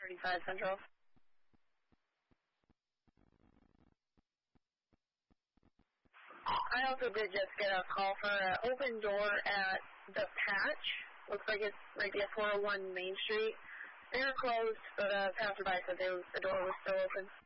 35 Central. I also did just get a call for an open door at The Patch. Looks like it's right at 401 Main Street. They were closed, but a passerby said the door was still open.